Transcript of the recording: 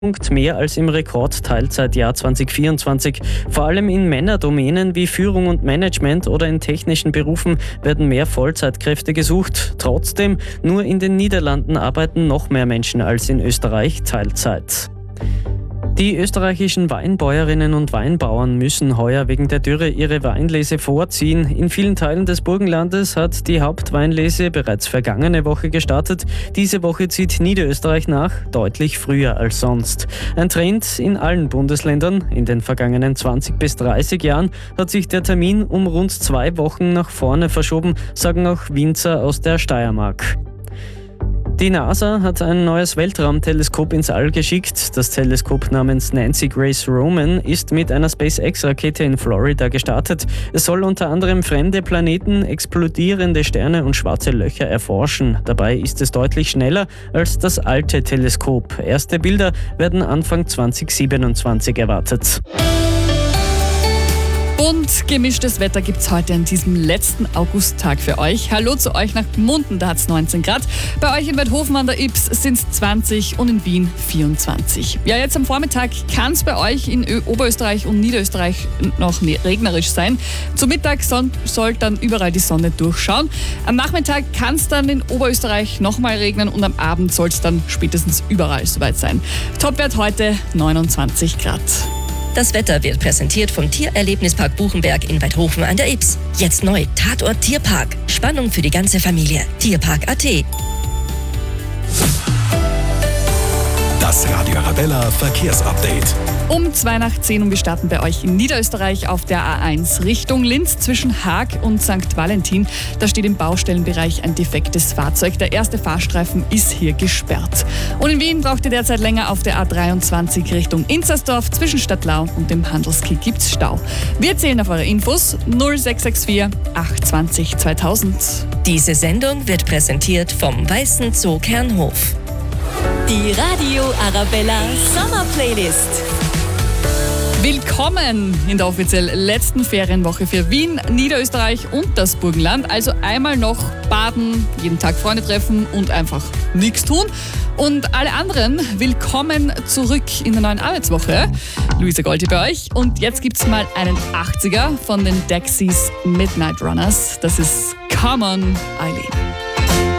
Mehr als im Rekord-Teilzeitjahr 2024. Vor allem in Männerdomänen wie Führung und Management oder in technischen Berufen werden mehr Vollzeitkräfte gesucht. Trotzdem, nur in den Niederlanden arbeiten noch mehr Menschen als in Österreich Teilzeit. Die österreichischen Weinbäuerinnen und Weinbauern müssen heuer wegen der Dürre ihre Weinlese vorziehen. In vielen Teilen des Burgenlandes hat die Hauptweinlese bereits vergangene Woche gestartet. Diese Woche zieht Niederösterreich nach, deutlich früher als sonst. Ein Trend in allen Bundesländern. In den vergangenen 20 bis 30 Jahren hat sich der Termin um rund 2 Wochen nach vorne verschoben, sagen auch Winzer aus der Steiermark. Die NASA hat ein neues Weltraumteleskop ins All geschickt. Das Teleskop namens Nancy Grace Roman ist mit einer SpaceX-Rakete in Florida gestartet. Es soll unter anderem fremde Planeten, explodierende Sterne und schwarze Löcher erforschen. Dabei ist es deutlich schneller als das alte Teleskop. Erste Bilder werden Anfang 2027 erwartet. Und gemischtes Wetter gibt es heute an diesem letzten Augusttag für euch. Hallo zu euch nach Gmunden, da hat es 19 Grad. Bei euch in Weidhofen an der Ybbs sind es 20 und in Wien 24. Ja, jetzt am Vormittag kann es bei euch in Oberösterreich und Niederösterreich noch regnerisch sein. Zum Mittag soll dann überall die Sonne durchschauen. Am Nachmittag kann es dann in Oberösterreich nochmal regnen und am Abend soll es dann spätestens überall soweit sein. Topwert heute 29 Grad. Das Wetter wird präsentiert vom Tiererlebnispark Buchenberg in Weidhofen an der Ybbs. Jetzt neu, Tatort Tierpark. Spannung für die ganze Familie. Tierpark.at. Das Radio Arabella Verkehrsupdate. Um 9:02 und wir starten bei euch in Niederösterreich auf der A1 Richtung Linz zwischen Haag und St. Valentin. Da steht im Baustellenbereich ein defektes Fahrzeug. Der erste Fahrstreifen ist hier gesperrt. Und in Wien braucht ihr derzeit länger auf der A23 Richtung Inzersdorf. Zwischen Stadtlau und dem Handelskick gibt's Stau. Wir zählen auf eure Infos 0664 820 2000. Diese Sendung wird präsentiert vom Weißen Zoo Kernhof. Die Radio Arabella Summer Playlist. Willkommen in der offiziell letzten Ferienwoche für Wien, Niederösterreich und das Burgenland. Also einmal noch baden, jeden Tag Freunde treffen und einfach nichts tun. Und alle anderen, willkommen zurück in der neuen Arbeitswoche. Luisa Goldi bei euch. Und jetzt gibt's mal einen 80er von den Dexys Midnight Runners. Das ist Come On, Eileen.